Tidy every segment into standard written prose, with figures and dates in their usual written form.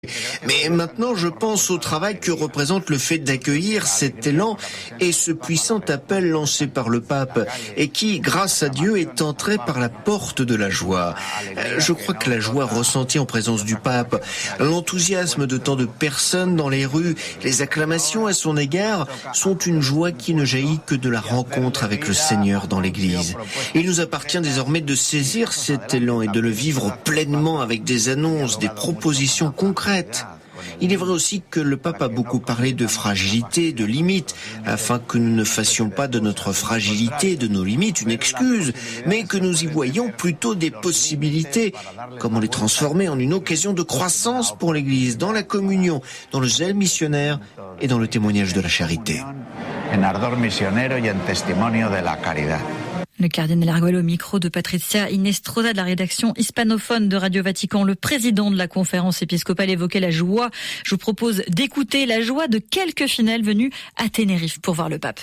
Mais maintenant, je pense au travail que représente le fait d'accueillir cet élan et ce puissant appel lancé par le pape et qui, grâce à Dieu, est entré par la porte de la joie. Je crois que la joie ressentie en présence du pape, l'enthousiasme de tant de personnes dans les rues, les acclamations à son égard sont une joie qui ne jaillit que de la rencontre avec le Seigneur dans l'Église. Il nous appartient désormais de saisir cet élan et de le vivre pleinement avec des annonces, des propositions concrètes. Il est vrai aussi que le pape a beaucoup parlé de fragilité, de limites, afin que nous ne fassions pas de notre fragilité, de nos limites, une excuse, mais que nous y voyions plutôt des possibilités. Comment les transformer en une occasion de croissance pour l'Église, dans la communion, dans le zèle missionnaire et dans le témoignage de la charité. En ardor misionero y en testimonio de la caridad. Le cardinal Arguello au micro de Patricia Inestrosa de la rédaction hispanophone de Radio Vatican. Le président de la conférence épiscopale évoquait la joie. Je vous propose d'écouter la joie de quelques fidèles venus à Tenerife pour voir le pape.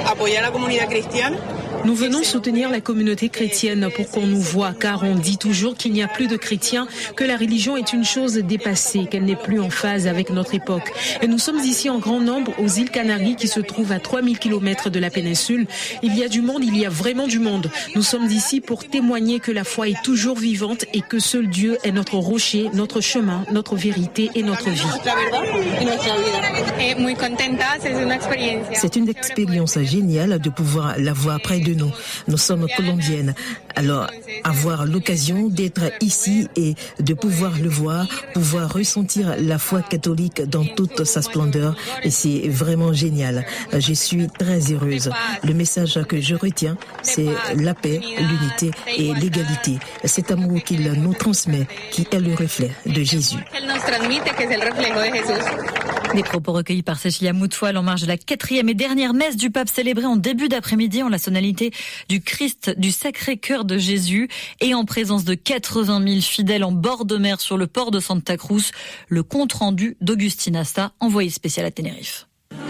Nous venons soutenir la communauté chrétienne pour qu'on nous voie, car on dit toujours qu'il n'y a plus de chrétiens, que la religion est une chose dépassée, qu'elle n'est plus en phase avec notre époque. Et nous sommes ici en grand nombre aux îles Canaries qui se trouvent à 3000 km de la péninsule. Il y a du monde, il y a vraiment du monde. Nous sommes ici pour témoigner que la foi est toujours vivante et que seul Dieu est notre rocher, notre chemin, notre vérité et notre vie. C'est une expérience géniale de pouvoir la voir près de nous. Nous sommes colombiennes. Alors, avoir l'occasion d'être ici et de pouvoir le voir, pouvoir ressentir la foi catholique dans toute sa splendeur, et c'est vraiment génial. Je suis très heureuse. Le message que je retiens, c'est la paix, l'unité et l'égalité. Cet amour qu'il nous transmet, qui est le reflet de Jésus. Des propos recueillis par Cécilia Moutfoual en marge de la 4e et dernière messe du pape célébrée en début d'après-midi en la sonalité du Christ du Sacré-Cœur de Jésus et en présence de 80 000 fidèles en bord de mer sur le port de Santa Cruz. Le compte rendu d'Augustin Asta, envoyé spécial à Tenerife.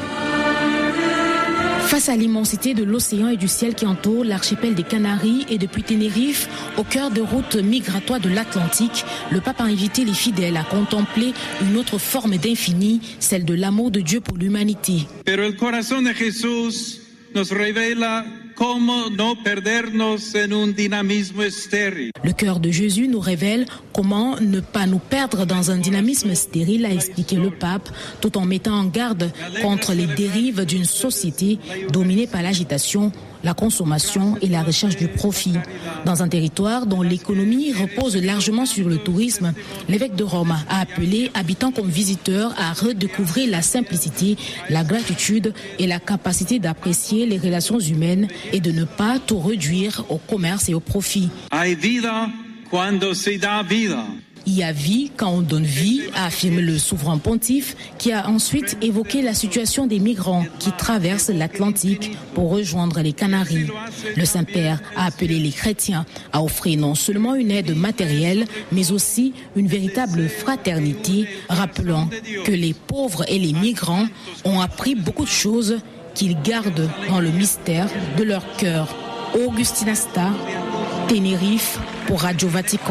Face à l'immensité de l'océan et du ciel qui entoure l'archipel des Canaries et depuis Tenerife, au cœur des routes migratoires de l'Atlantique, le pape a invité les fidèles à contempler une autre forme d'infini, celle de l'amour de Dieu pour l'humanité. Pero el corazón de Jesús nos revela cómo no perdernos en un dinamismo estéril. Le cœur de Jésus nous révèle comment ne pas nous perdre dans un dynamisme stérile, a expliqué le pape, tout en mettant en garde contre les dérives d'une société dominée par l'agitation, la consommation et la recherche du profit. Dans un territoire dont l'économie repose largement sur le tourisme, l'évêque de Rome a appelé habitants comme visiteurs à redécouvrir la simplicité, la gratitude et la capacité d'apprécier les relations humaines et de ne pas tout réduire au commerce et au profit. Hay vida cuando se da vida. Il y a vie quand on donne vie, a affirmé le souverain pontife, qui a ensuite évoqué la situation des migrants qui traversent l'Atlantique pour rejoindre les Canaries. Le Saint-Père a appelé les chrétiens à offrir non seulement une aide matérielle, mais aussi une véritable fraternité, rappelant que les pauvres et les migrants ont appris beaucoup de choses qu'ils gardent dans le mystère de leur cœur. Augustin Asta, Tenerife, pour Radio Vatican.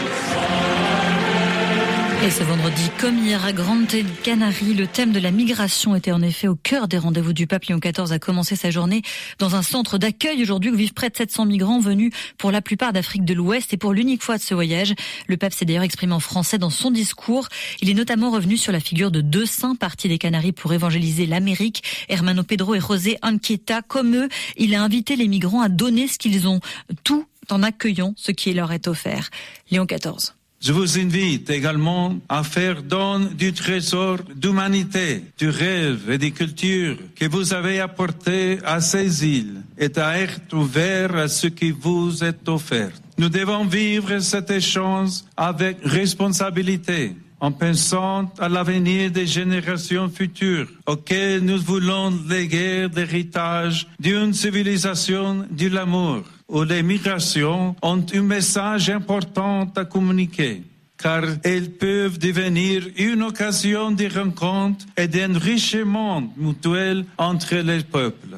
Et ce vendredi, comme hier à Grande Canarie, le thème de la migration était en effet au cœur des rendez-vous du pape Léon XIV a commencé sa journée dans un centre d'accueil aujourd'hui où vivent près de 700 migrants venus pour la plupart d'Afrique de l'Ouest et pour l'unique fois de ce voyage. Le pape s'est d'ailleurs exprimé en français dans son discours. Il est notamment revenu sur la figure de deux saints partis des Canaries pour évangéliser l'Amérique, Hermano Pedro et José Anchieta. Comme eux, il a invité les migrants à donner ce qu'ils ont, tout en accueillant ce qui leur est offert. Léon XIV. Je vous invite également à faire don du trésor d'humanité, du rêve et des cultures que vous avez apporté à ces îles et à être ouvert à ce qui vous est offert. Nous devons vivre cet échange avec responsabilité, en pensant à l'avenir des générations futures, auxquelles nous voulons léguer l'héritage d'une civilisation de l'amour, où les migrations ont un message important à communiquer, car elles peuvent devenir une occasion de rencontre et d'enrichissement mutuel entre les peuples.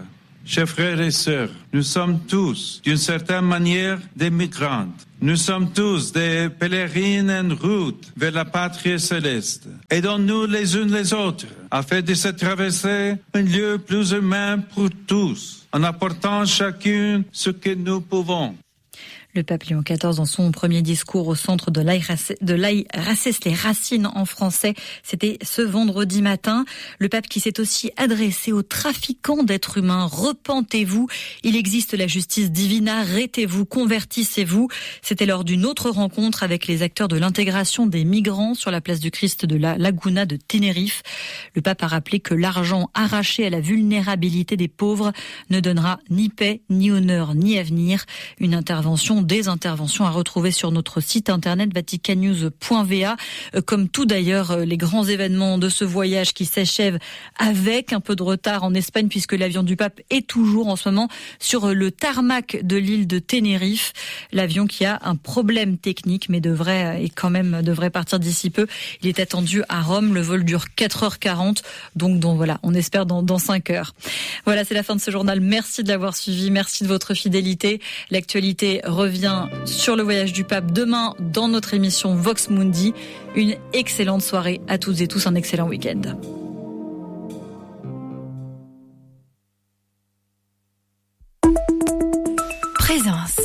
chers frères et sœurs, nous sommes tous, d'une certaine manière, des migrants. Nous sommes tous des pèlerines en route vers la patrie céleste. Aidons-nous les unes les autres, afin de se traverser un lieu plus humain pour tous, en apportant chacun ce que nous pouvons. Le pape Léon XIV, dans son premier discours au centre de l'ARACES, les racines en français, c'était ce vendredi matin. Le pape qui s'est aussi adressé aux trafiquants d'êtres humains. Repentez-vous, il existe la justice divine, arrêtez-vous, convertissez-vous. C'était lors d'une autre rencontre avec les acteurs de l'intégration des migrants sur la place du Christ de la Laguna de Tenerife. Le pape a rappelé que l'argent arraché à la vulnérabilité des pauvres ne donnera ni paix, ni honneur, ni avenir. Des interventions à retrouver sur notre site internet vaticannews.va. Comme tout d'ailleurs, les grands événements de ce voyage qui s'achève avec un peu de retard en Espagne puisque l'avion du pape est toujours en ce moment sur le tarmac de l'île de Tenerife. L'avion qui a un problème technique mais devrait partir d'ici peu. Il est attendu à Rome. Le vol dure 4h40. Donc voilà, on espère dans 5 heures. Voilà, c'est la fin de ce journal. Merci de l'avoir suivi. Merci de votre fidélité. L'actualité revient sur le voyage du pape demain dans notre émission Vox Mundi. Une excellente soirée à toutes et tous, un excellent week-end. Présence.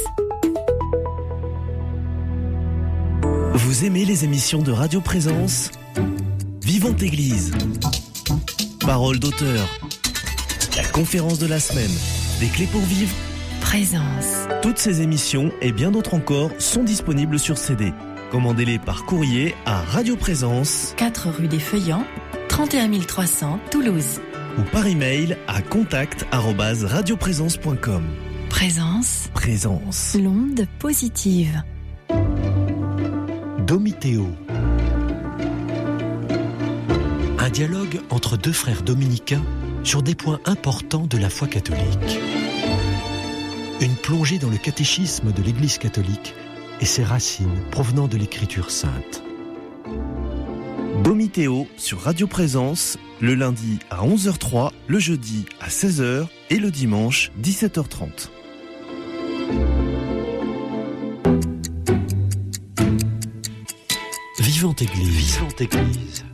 Vous aimez les émissions de Radio Présence ? Vivante Église. Parole d'auteur. La conférence de la semaine. Des clés pour vivre. Présence. Toutes ces émissions et bien d'autres encore sont disponibles sur CD. Commandez-les par courrier à Radio Présence, 4 rue des Feuillants, 31 300 Toulouse. Ou par email à contact@radioprésence.com. Présence. Présence. L'onde positive. Domitéo. Un dialogue entre deux frères dominicains sur des points importants de la foi catholique. Une plongée dans le catéchisme de l'Église catholique et ses racines provenant de l'Écriture sainte. Domitéo sur Radio Présence, le lundi à 11h03, le jeudi à 16h et le dimanche 17h30. Vivante Église. Vivante Église.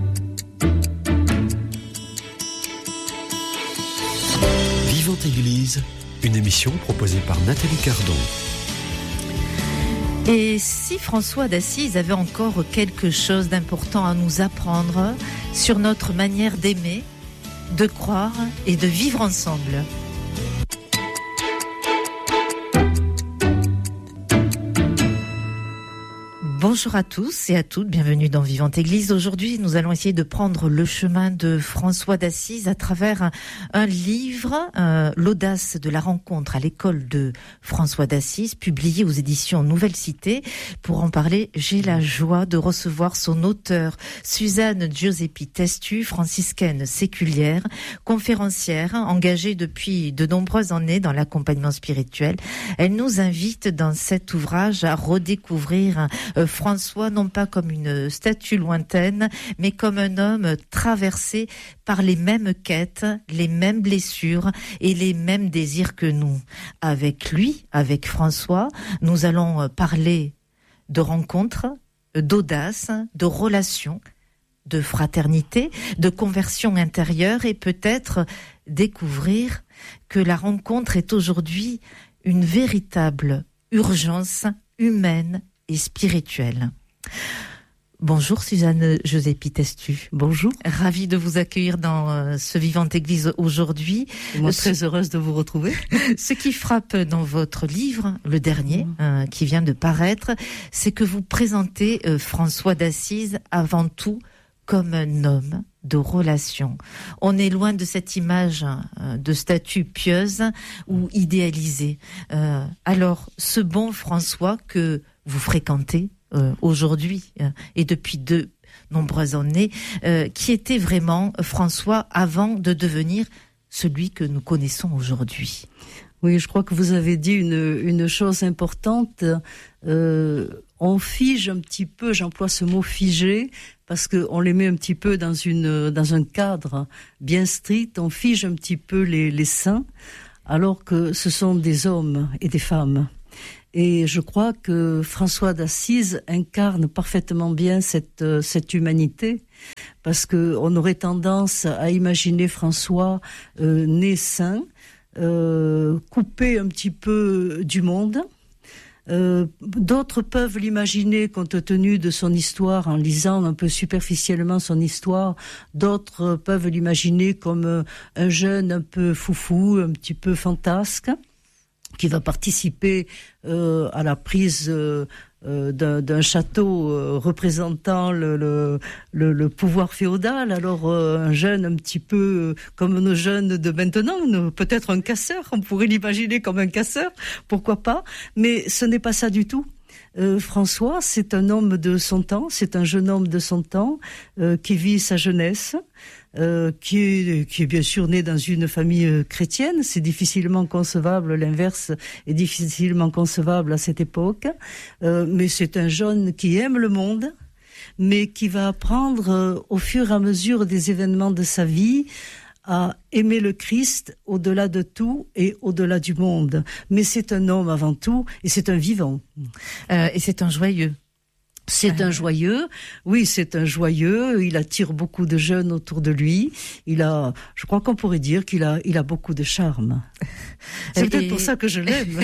Vivante Église, une émission proposée par Nathalie Cardon. Et si François d'Assise avait encore quelque chose d'important à nous apprendre sur notre manière d'aimer, de croire et de vivre ensemble. Bonjour à tous et à toutes, bienvenue dans Vivante Église. Aujourd'hui, nous allons essayer de prendre le chemin de François d'Assise à travers un livre, L'audace de la rencontre à l'école de François d'Assise, publié aux éditions Nouvelle Cité. Pour en parler, j'ai la joie de recevoir son auteur, Suzanne Giuseppi Testu, franciscaine séculière, conférencière, engagée depuis de nombreuses années dans l'accompagnement spirituel. Elle nous invite dans cet ouvrage à redécouvrir François, non pas comme une statue lointaine, mais comme un homme traversé par les mêmes quêtes, les mêmes blessures et les mêmes désirs que nous. Avec lui, avec François, nous allons parler de rencontres, d'audace, de relations, de fraternité, de conversion intérieure et peut-être découvrir que la rencontre est aujourd'hui une véritable urgence humaine et spirituelle. Bonjour Suzanne Giuseppi Testu. Bonjour. Ravie de vous accueillir dans ce Vivante Église aujourd'hui. Moi, très heureuse de vous retrouver. Ce qui frappe dans votre livre, le dernier, qui vient de paraître, c'est que vous présentez François d'Assise avant tout comme un homme de relation. On est loin de cette image de statue pieuse ou idéalisée. Alors, ce bon François que vous fréquentez aujourd'hui et depuis de nombreuses années, qui était vraiment François avant de devenir celui que nous connaissons aujourd'hui. Oui, je crois que vous avez dit une chose importante. On fige un petit peu, j'emploie ce mot figer, parce qu'on les met un petit peu dans un cadre bien strict, on fige un petit peu les saints, alors que ce sont des hommes et des femmes. Et je crois que François d'Assise incarne parfaitement bien cette humanité, parce que on aurait tendance à imaginer François né saint, coupé un petit peu du monde. D'autres peuvent l'imaginer compte tenu de son histoire en lisant un peu superficiellement son histoire. D'autres peuvent l'imaginer comme un jeune un peu foufou, un petit peu fantasque, qui va participer à la prise d'un château représentant le pouvoir féodal. Alors un jeune un petit peu comme nos jeunes de maintenant, peut-être un casseur, on pourrait l'imaginer comme un casseur, pourquoi pas, mais ce n'est pas ça du tout. François, c'est un homme de son temps, c'est un jeune homme de son temps qui vit sa jeunesse, qui est bien sûr né dans une famille chrétienne. C'est difficilement concevable, l'inverse est difficilement concevable à cette époque, mais c'est un jeune qui aime le monde, mais qui va apprendre au fur et à mesure des événements de sa vie à aimer le Christ au-delà de tout et au-delà du monde. Mais c'est un homme avant tout, et c'est un vivant. Et c'est un joyeux. C'est un joyeux, oui, c'est un joyeux. Il attire beaucoup de jeunes autour de lui. Je crois qu'on pourrait dire qu'il a beaucoup de charme. C'est peut-être pour ça que je l'aime.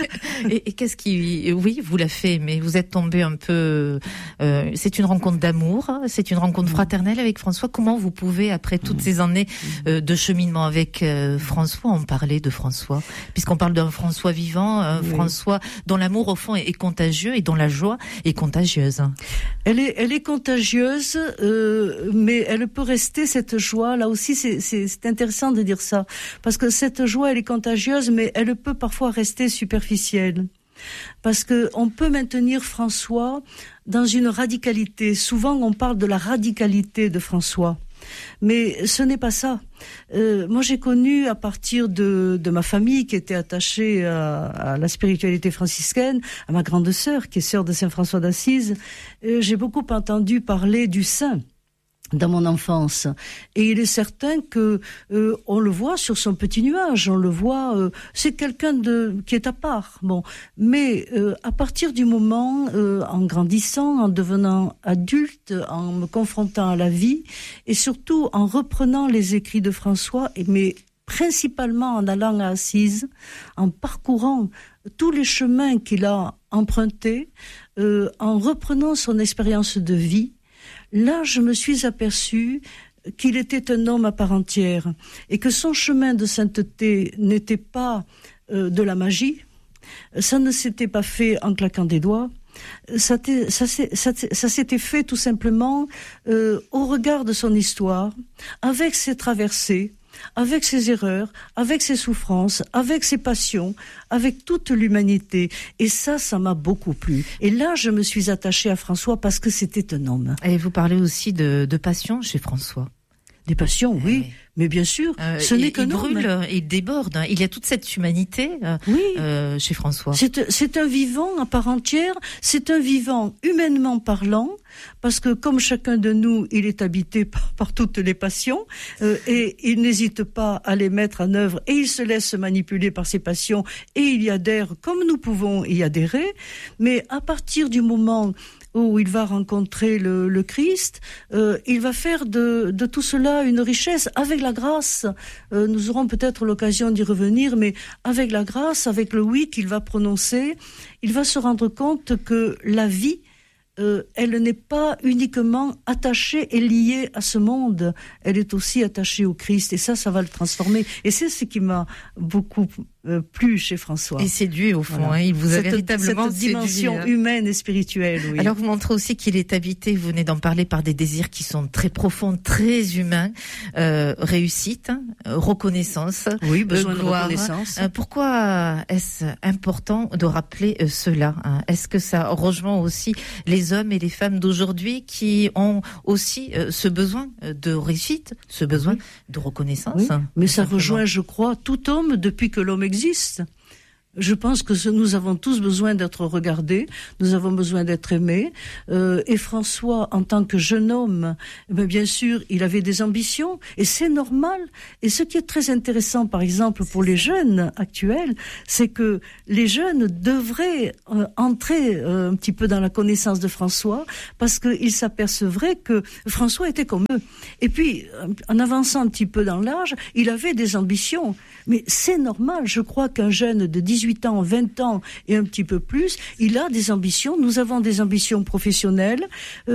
Et qu'est-ce qui, oui, vous l'a fait, mais vous êtes tombé un peu. C'est une rencontre d'amour, c'est une rencontre fraternelle avec François. Comment vous pouvez, après toutes ces années de cheminement avec François, en parler de François, puisqu'on parle d'un François vivant, François dont l'amour au fond est contagieux et dont la joie est contagieuse. Elle est contagieuse, mais elle peut rester, cette joie. Là aussi, c'est intéressant de dire ça, parce que cette joie, elle est contagieuse, mais elle peut parfois rester superficielle. Parce que on peut maintenir François dans une radicalité. Souvent, on parle de la radicalité de François. Mais ce n'est pas ça. Moi, j'ai connu, à partir de ma famille qui était attachée à la spiritualité franciscaine, à ma grande sœur qui est sœur de Saint François d'Assise, j'ai beaucoup entendu parler du saint dans mon enfance. Et il est certain que on le voit sur son petit nuage, on le voit, c'est quelqu'un qui est à part. Bon, mais à partir du moment, en grandissant, en devenant adulte, en me confrontant à la vie, et surtout en reprenant les écrits de François, mais principalement en allant à Assise, en parcourant tous les chemins qu'il a empruntés, en reprenant son expérience de vie, là, je me suis aperçue qu'il était un homme à part entière et que son chemin de sainteté n'était pas de la magie. Ça ne s'était pas fait en claquant des doigts. Ça s'était fait tout simplement au regard de son histoire, avec ses traversées, avec ses erreurs, avec ses souffrances, avec ses passions, avec toute l'humanité. Et ça m'a beaucoup plu. Et là, je me suis attachée à François parce que c'était un homme. Et vous parlez aussi de passion chez François. Des passions, oui. Mais bien sûr, ce n'est qu'un homme. Il brûle, il déborde. Il y a toute cette humanité chez François. C'est un vivant à part entière. C'est un vivant humainement parlant, parce que comme chacun de nous, il est habité par toutes les passions, et il n'hésite pas à les mettre en œuvre, et il se laisse manipuler par ses passions, et il y adhère comme nous pouvons y adhérer. Mais à partir du moment où il va rencontrer le Christ, il va faire de tout cela une richesse, avec la grâce. Nous aurons peut-être l'occasion d'y revenir, mais avec la grâce, avec le oui qu'il va prononcer, il va se rendre compte que la vie, elle n'est pas uniquement attachée et liée à ce monde, elle est aussi attachée au Christ, et ça va le transformer. Et c'est ce qui m'a beaucoup plu chez François. Et séduit au fond, voilà. Il vous a véritablement cette dimension humaine et spirituelle. Oui. Alors vous montrez aussi qu'il est habité, vous venez d'en parler, par des désirs qui sont très profonds, très humains, réussite, reconnaissance, besoin gloire. De reconnaissance. Pourquoi est-ce important de rappeler cela, hein? Est-ce que ça rejoint aussi les hommes et les femmes d'aujourd'hui qui ont aussi ce besoin de réussite, ce besoin de reconnaissance? Mais ça rejoint, je crois, tout homme depuis que l'homme existe. Je pense que nous avons tous besoin d'être regardés, nous avons besoin d'être aimés. Et François, en tant que jeune homme, bien sûr, il avait des ambitions, et c'est normal. Et ce qui est très intéressant, par exemple, pour les jeunes actuels, c'est que les jeunes devraient entrer un petit peu dans la connaissance de François, parce qu'ils s'apercevraient que François était comme eux. Et puis, en avançant un petit peu dans l'âge, il avait des ambitions. Mais c'est normal, je crois qu'un jeune de 18 ans, 20 ans et un petit peu plus, il a des ambitions, nous avons des ambitions professionnelles.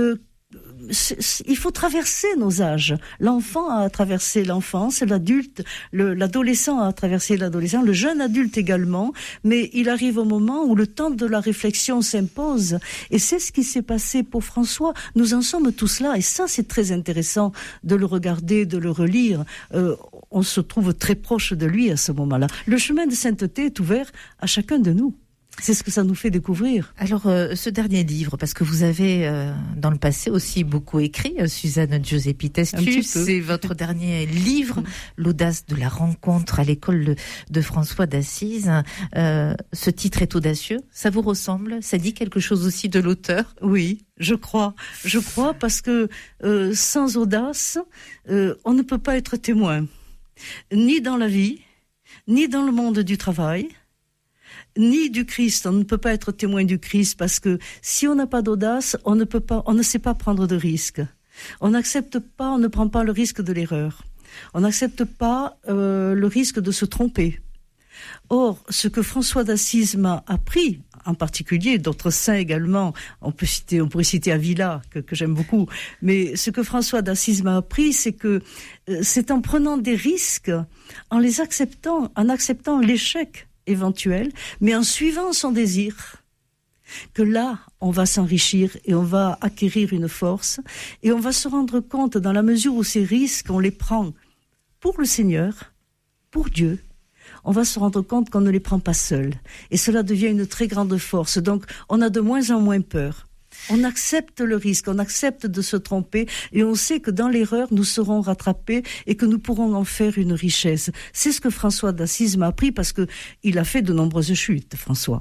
Il faut traverser nos âges. L'enfant a traversé l'enfance, l'adulte, l'adolescent a traversé l'adolescence, le jeune adulte également, mais il arrive au moment où le temps de la réflexion s'impose. Et c'est ce qui s'est passé pour François. Nous en sommes tous là, et ça c'est très intéressant de le regarder, de le relire. On se trouve très proche de lui à ce moment-là. Le chemin de sainteté est ouvert à chacun de nous. C'est ce que ça nous fait découvrir. Alors, ce dernier livre, parce que vous avez dans le passé aussi beaucoup écrit, Suzanne Giuseppi-Testu, c'est votre dernier livre, L'audace de la rencontre à l'école de François d'Assise. Ce titre est audacieux, ça vous ressemble? Ça dit quelque chose aussi de l'auteur? Oui, je crois parce que sans audace, on ne peut pas être témoin, ni dans la vie, ni dans le monde du travail, ni du Christ. On ne peut pas être témoin du Christ parce que si on n'a pas d'audace, on ne sait pas prendre de risques. On n'accepte pas, on ne prend pas le risque de l'erreur. On n'accepte pas le risque de se tromper. Or, ce que François d'Assise m'a appris, en particulier, d'autres saints également, on pourrait citer Avila, que j'aime beaucoup, mais ce que François d'Assise m'a appris, c'est que c'est en prenant des risques, en acceptant l'échec éventuel, mais en suivant son désir, que là, on va s'enrichir et on va acquérir une force, et on va se rendre compte, dans la mesure où ces risques, on les prend pour le Seigneur, pour Dieu, on va se rendre compte qu'on ne les prend pas seul. Et cela devient une très grande force. Donc, on a de moins en moins peur. On accepte le risque, on accepte de se tromper et on sait que dans l'erreur, nous serons rattrapés et que nous pourrons en faire une richesse. C'est ce que François d'Assise m'a appris parce que il a fait de nombreuses chutes, François.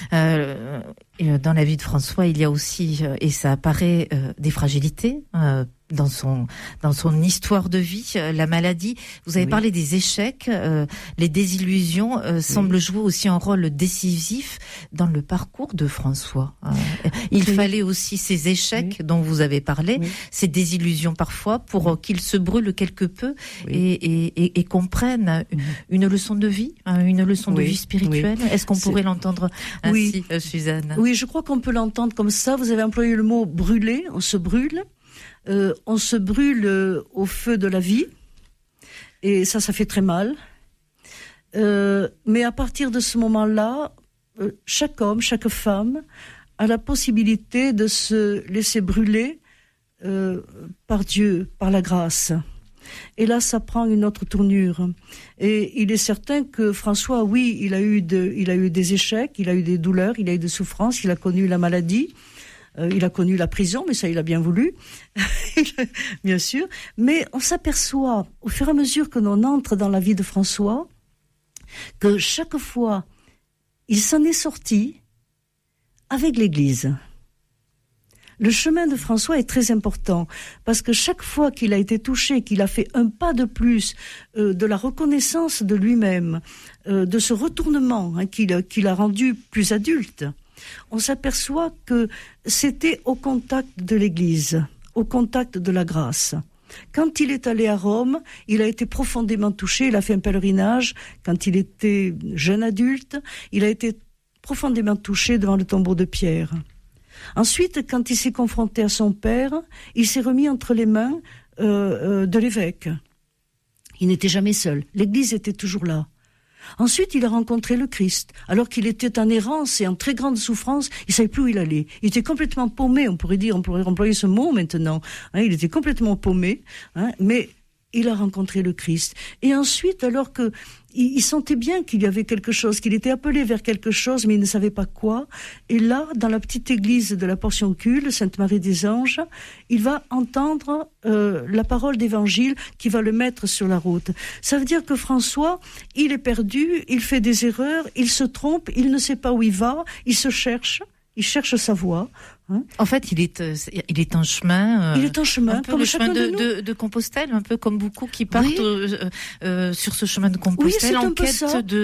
Dans la vie de François, il y a aussi, et ça apparaît, des fragilités, dans son histoire de vie, la maladie. Vous avez parlé des échecs, les désillusions semblent jouer aussi un rôle décisif dans le parcours de François. Il fallait aussi ces échecs dont vous avez parlé, ces désillusions parfois, pour qu'il se brûle quelque peu et comprenne une leçon de vie, une leçon de vie spirituelle. Est-ce qu'on pourrait l'entendre ainsi, Suzanne? Oui, je crois qu'on peut l'entendre comme ça. Vous avez employé le mot brûler, on se brûle. On se brûle au feu de la vie, et ça fait très mal. Mais à partir de ce moment-là, chaque homme, chaque femme a la possibilité de se laisser brûler par Dieu, par la grâce. Et là, ça prend une autre tournure. Et il est certain que François, oui, il a eu des échecs, il a eu des douleurs, il a eu des souffrances, il a connu la maladie. Il a connu la prison, mais ça, il a bien voulu, bien sûr. Mais on s'aperçoit, au fur et à mesure que l'on entre dans la vie de François, que chaque fois, il s'en est sorti avec l'Église. Le chemin de François est très important, parce que chaque fois qu'il a été touché, qu'il a fait un pas de plus de la reconnaissance de lui-même, de ce retournement qu'il a rendu plus adulte, on s'aperçoit que c'était au contact de l'Église, au contact de la grâce. Quand il est allé à Rome, il a été profondément touché, il a fait un pèlerinage. Quand il était jeune adulte, il a été profondément touché devant le tombeau de Pierre. Ensuite, quand il s'est confronté à son père, il s'est remis entre les mains de l'évêque. Il n'était jamais seul, l'Église était toujours là. Ensuite, il a rencontré le Christ, alors qu'il était en errance et en très grande souffrance, il savait plus où il allait. Il était complètement paumé, on pourrait employer ce mot maintenant. Il était complètement paumé, mais il a rencontré le Christ. Et ensuite, alors que il sentait bien qu'il y avait quelque chose, qu'il était appelé vers quelque chose, mais il ne savait pas quoi. Et là, dans la petite église de la Portioncule, Sainte-Marie des Anges, il va entendre la parole d'évangile qui va le mettre sur la route. Ça veut dire que François, il est perdu, il fait des erreurs, il se trompe, il ne sait pas où il va, il se cherche. Il cherche sa voie. En fait, il est en chemin. Il est en chemin, un peu comme le chacun chemin de Compostelle, un peu comme beaucoup qui partent sur ce chemin de Compostelle en quête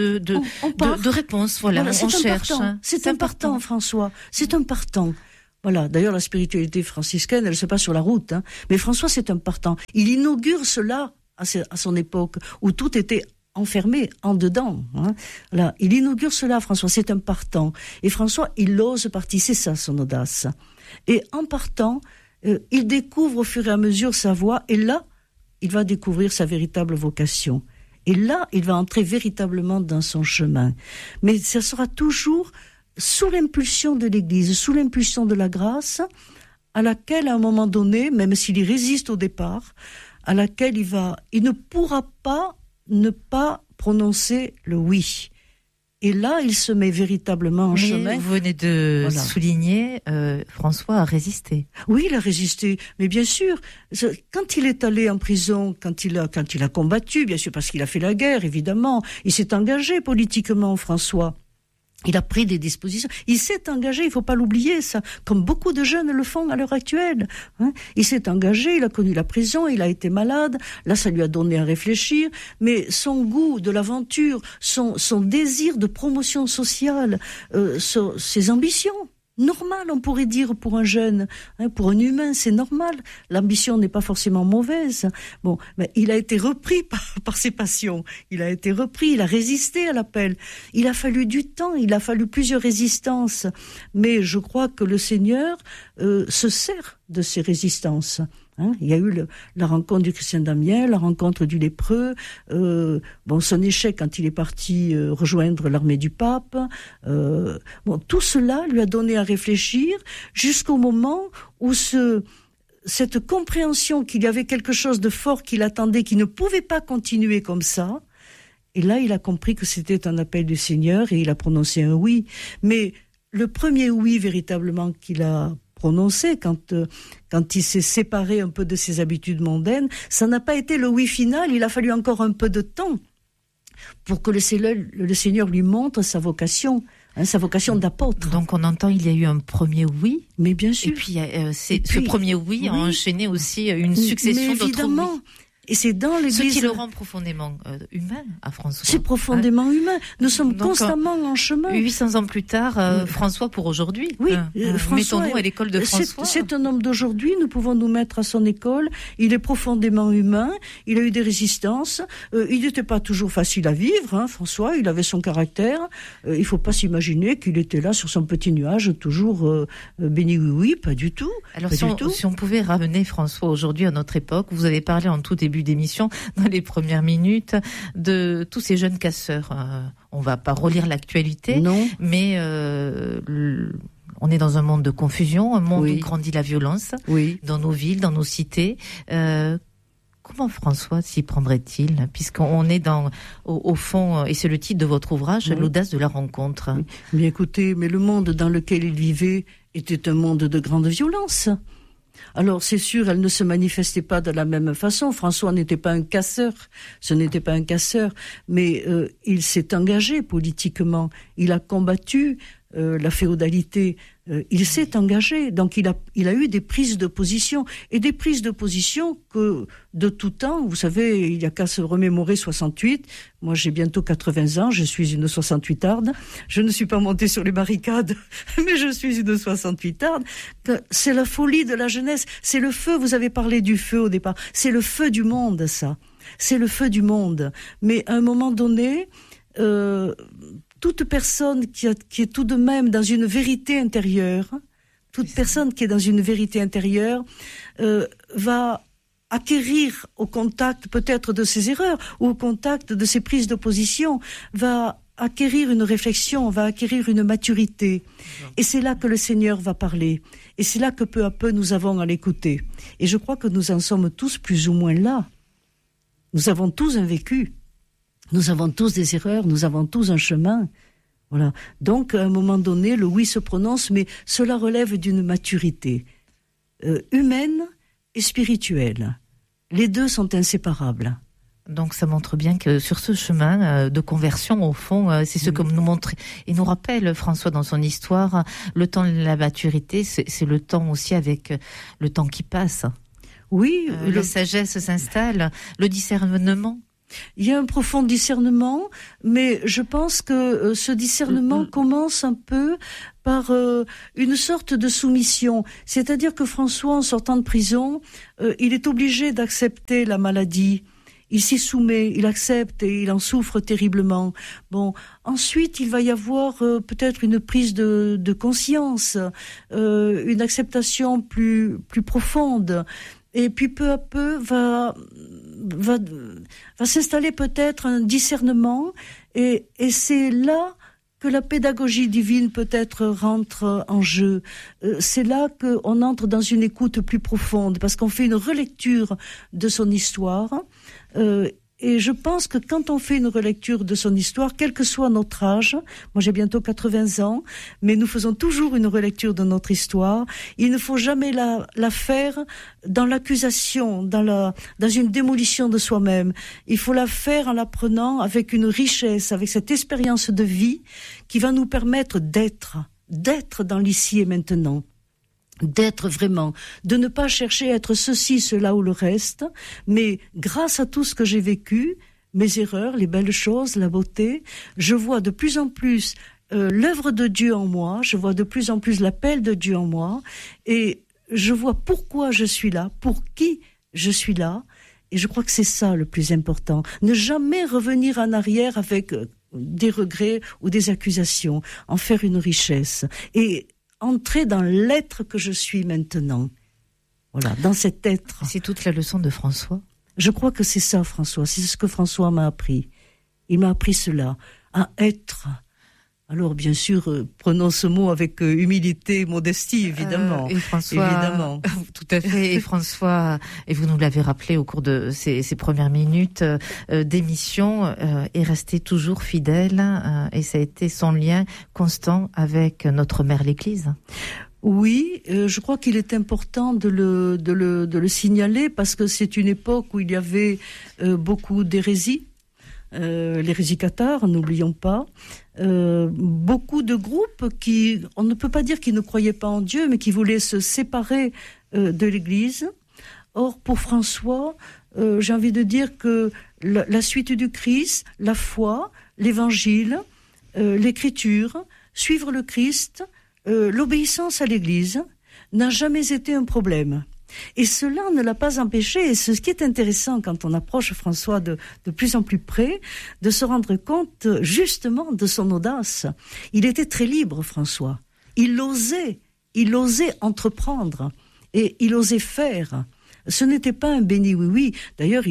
de réponses. Voilà, on cherche. C'est un partant, François. C'est un partant. Voilà. D'ailleurs, la spiritualité franciscaine, elle se passe sur la route. Mais François, c'est un partant. Il inaugure cela à son époque, où tout était enfermé en dedans. Là, il inaugure cela, François, c'est un partant. Et François, il ose partir, c'est ça son audace. Et en partant, il découvre au fur et à mesure sa voie, et là, il va découvrir sa véritable vocation. Et là, il va entrer véritablement dans son chemin. Mais ça sera toujours sous l'impulsion de l'Église, sous l'impulsion de la grâce, à laquelle, à un moment donné, même s'il y résiste au départ, à laquelle il ne pourra pas ne pas prononcer le oui. Et là, il se met véritablement en chemin. Vous venez de souligner, François a résisté. Oui, il a résisté. Mais bien sûr, quand il est allé en prison, quand il a combattu, bien sûr, parce qu'il a fait la guerre, évidemment, il s'est engagé politiquement, François. Il a pris des dispositions. Il s'est engagé, il faut pas l'oublier, ça, comme beaucoup de jeunes le font à l'heure actuelle. Il s'est engagé, il a connu la prison, il a été malade. Là, ça lui a donné à réfléchir. Mais son goût de l'aventure, son désir de promotion sociale, ses ambitions. Normal, on pourrait dire, pour un jeune, pour un humain, c'est normal. L'ambition n'est pas forcément mauvaise. Bon, mais il a été repris par ses passions. Il a été repris, il a résisté à l'appel. Il a fallu du temps, il a fallu plusieurs résistances. Mais je crois que le Seigneur se sert de ces résistances. Il y a eu la rencontre du Christian d'Amiens, la rencontre du lépreux, son échec quand il est parti rejoindre l'armée du pape. Tout cela lui a donné à réfléchir jusqu'au moment où cette compréhension qu'il y avait quelque chose de fort qu'il attendait, qui ne pouvait pas continuer comme ça. Et là, il a compris que c'était un appel du Seigneur et il a prononcé un oui. Mais le premier oui véritablement qu'il a prononcé quand il s'est séparé un peu de ses habitudes mondaines, ça n'a pas été le oui final, il a fallu encore un peu de temps pour que le Seigneur lui montre sa vocation d'apôtre. Donc on entend, il y a eu un premier oui. Mais bien sûr. Et puis, ce premier oui a enchaîné aussi une succession d'autres oui. Et c'est dans l'Église... Ce qui le rend profondément humain à François. C'est profondément humain. Nous sommes constamment en chemin. 800 ans plus tard, François pour aujourd'hui. Oui, mettons-nous à l'école de François. C'est un homme d'aujourd'hui, nous pouvons nous mettre à son école. Il est profondément humain, il a eu des résistances. Il n'était pas toujours facile à vivre, François, il avait son caractère. Il ne faut pas s'imaginer qu'il était là sur son petit nuage, toujours béni oui, pas du tout. Alors si on pouvait ramener François aujourd'hui à notre époque, vous avez parlé en tout début d'émission, dans les premières minutes, de tous ces jeunes casseurs. On va pas relire l'actualité, non. Mais on est dans un monde de confusion, un monde où grandit la violence, dans nos villes, dans nos cités. Comment François s'y prendrait-il, puisqu'on est au fond, et c'est le titre de votre ouvrage, l'audace de la rencontre. Mais écoutez, le monde dans lequel il vivait était un monde de grande violence. Alors c'est sûr, elle ne se manifestait pas de la même façon. François n'était pas un casseur, mais il s'est engagé politiquement. Il a combattu la féodalité. Il s'est engagé, donc il a eu des prises de position, et des prises de position que de tout temps, vous savez, il n'y a qu'à se remémorer 68, moi j'ai bientôt 80 ans, je suis une 68arde, je ne suis pas montée sur les barricades, mais je suis une 68arde, c'est la folie de la jeunesse, c'est le feu, vous avez parlé du feu au départ, c'est le feu du monde ça, c'est le feu du monde, mais à un moment donné, toute personne qui est tout de même dans une vérité intérieure, va acquérir au contact peut-être de ses erreurs ou au contact de ses prises de position, va acquérir une réflexion, va acquérir une maturité. Et c'est là que le Seigneur va parler. Et c'est là que peu à peu nous avons à l'écouter. Et je crois que nous en sommes tous plus ou moins là. Nous avons tous un vécu. Nous avons tous des erreurs, nous avons tous un chemin. Voilà. Donc, à un moment donné, le oui se prononce, mais cela relève d'une maturité humaine et spirituelle. Les deux sont inséparables. Donc ça montre bien que sur ce chemin de conversion, au fond, c'est ce que nous montre et nous rappelle François dans son histoire, le temps de la maturité, c'est le temps aussi avec le temps qui passe. Oui. La sagesse s'installe, le discernement. Il y a un profond discernement, mais je pense que ce discernement commence un peu par une sorte de soumission. C'est-à-dire que François, en sortant de prison, il est obligé d'accepter la maladie. Il s'y soumet, il accepte et il en souffre terriblement. Bon, ensuite, il va y avoir peut-être une prise de conscience, une acceptation plus profonde. Et puis peu à peu va s'installer peut-être un discernement. Et c'est là que la pédagogie divine peut-être rentre en jeu. C'est là qu'on entre dans une écoute plus profonde, parce qu'on fait une relecture de son histoire. Et je pense que quand on fait une relecture de son histoire, quel que soit notre âge, moi j'ai bientôt 80 ans, mais nous faisons toujours une relecture de notre histoire, il ne faut jamais la faire dans l'accusation, dans une démolition de soi-même. Il faut la faire en la prenant avec une richesse, avec cette expérience de vie qui va nous permettre d'être dans l'ici et maintenant. D'être vraiment, de ne pas chercher à être ceci, cela ou le reste, mais grâce à tout ce que j'ai vécu, mes erreurs, les belles choses, la beauté, je vois de plus en plus l'œuvre de Dieu en moi, je vois de plus en plus l'appel de Dieu en moi, et je vois pourquoi je suis là, pour qui je suis là, et je crois que c'est ça le plus important. Ne jamais revenir en arrière avec des regrets ou des accusations, en faire une richesse. Et entrer dans l'être que je suis maintenant. Voilà, dans cet être. C'est toute la leçon de François. Je crois que c'est ça, François. C'est ce que François m'a appris. Il m'a appris cela, à être. Alors, bien sûr, prenons ce mot avec humilité et modestie, évidemment. Et François, évidemment. Tout à fait. Et François, et vous nous l'avez rappelé au cours de ces premières minutes d'émission, est resté toujours fidèle, et ça a été son lien constant avec notre mère l'Église. Oui, je crois qu'il est important de le signaler, parce que c'est une époque où il y avait beaucoup d'hérésies. L'hérésie cathare, n'oublions pas, beaucoup de groupes qui, on ne peut pas dire qu'ils ne croyaient pas en Dieu, mais qui voulaient se séparer de l'Église. Or, pour François, j'ai envie de dire que la suite du Christ, la foi, l'Évangile, l'Écriture, suivre le Christ, l'obéissance à l'Église n'a jamais été un problème. Et cela ne l'a pas empêché, et ce qui est intéressant quand on approche François de plus en plus près, de se rendre compte justement de son audace. Il était très libre, François. Il osait entreprendre, et il osait faire. Ce n'était pas un béni oui-oui. D'ailleurs,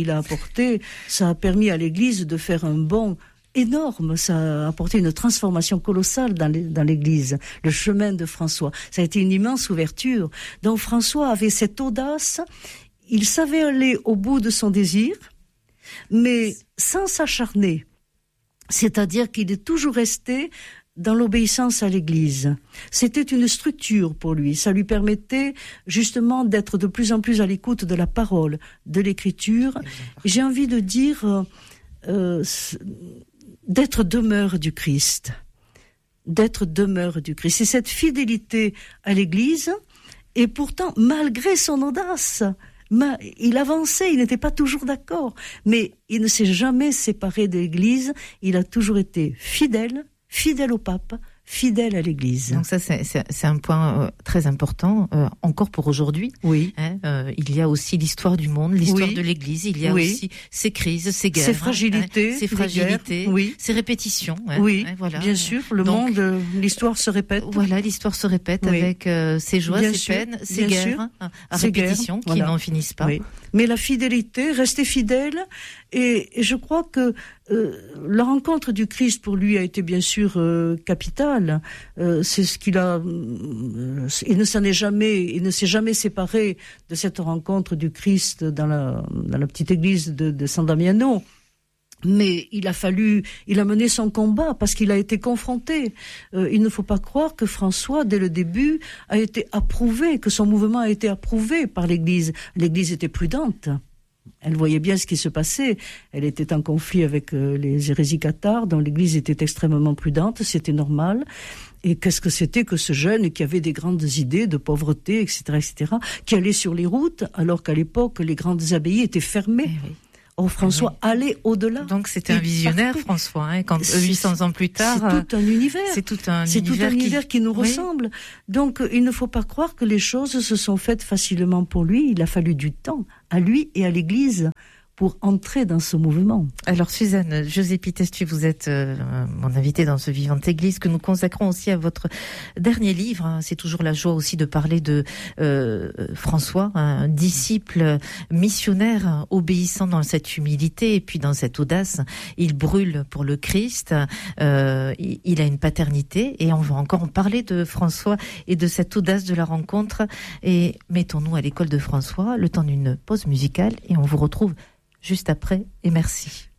ça a permis à l'Église de faire un bond énorme, ça a apporté une transformation colossale dans l'Église, le chemin de François. Ça a été une immense ouverture. Donc François avait cette audace, il savait aller au bout de son désir, mais sans s'acharner. C'est-à-dire qu'il est toujours resté dans l'obéissance à l'Église. C'était une structure pour lui. Ça lui permettait justement d'être de plus en plus à l'écoute de la parole, de l'Écriture. J'ai envie de dire d'être demeure du Christ. D'être demeure du Christ. C'est cette fidélité à l'Église, et pourtant, malgré son audace, il avançait, il n'était pas toujours d'accord, mais il ne s'est jamais séparé de l'Église, il a toujours été fidèle au pape, fidèle à l'Église. Donc ça, c'est un point très important, encore pour aujourd'hui. Oui. Il y a aussi l'histoire du monde, l'histoire de l'Église. Il y a aussi ses crises, ses guerres, ses fragilités, ses répétitions. Voilà. Bien sûr, monde, l'histoire se répète. Voilà, l'histoire se répète avec ses joies, ses peines, ses guerres à répétition qui n'en finissent pas. Oui. Mais la fidélité, rester fidèle, et je crois que La rencontre du Christ pour lui a été bien sûr capitale. C'est ce qu'il a. Il ne s'est jamais séparé de cette rencontre du Christ dans la petite église de San Damiano. Mais il a mené son combat parce qu'il a été confronté. Il ne faut pas croire que François, dès le début, a été approuvé, que son mouvement a été approuvé par l'Église. L'Église était prudente. Elle voyait bien ce qui se passait. Elle était en conflit avec les hérésies cathares, dont l'Église était extrêmement prudente, c'était normal. Et qu'est-ce que c'était que ce jeune qui avait des grandes idées de pauvreté, etc., qui allait sur les routes, alors qu'à l'époque, les grandes abbayes étaient fermées. Oh, François allait au-delà. Donc c'était un visionnaire, François, hein, quand 800 ans plus tard. C'est tout un univers. C'est tout un univers qui nous ressemble. Donc il ne faut pas croire que les choses se sont faites facilement pour lui. Il a fallu du temps à lui et à l'Église pour entrer dans ce mouvement. Alors Suzanne, José Pitestu, vous êtes mon invitée dans ce Vivante Église que nous consacrons aussi à votre dernier livre. Hein. C'est toujours la joie aussi de parler de François, un disciple missionnaire obéissant dans cette humilité et puis dans cette audace. Il brûle pour le Christ, il a une paternité et on va encore en parler de François et de cette audace de la rencontre. Et mettons-nous à l'école de François, le temps d'une pause musicale et on vous retrouve juste après, et merci.